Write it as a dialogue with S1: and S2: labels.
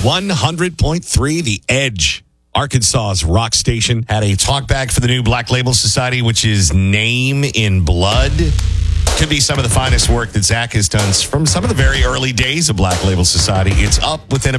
S1: 100.3 The Edge. Arkansas's rock station
S2: Had a talkback for the new Black Label Society, which is Name in Blood. Could be some of the finest work that Zach has done from some of the very early days of Black Label Society. It's up within about